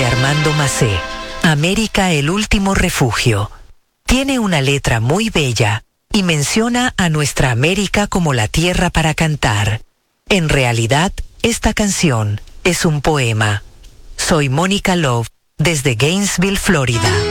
de Armando Macé, América el último refugio. Tiene una letra muy bella y menciona a nuestra América como la tierra para cantar. En realidad, esta canción es un poema. Soy Mónica Love, desde Gainesville, Florida.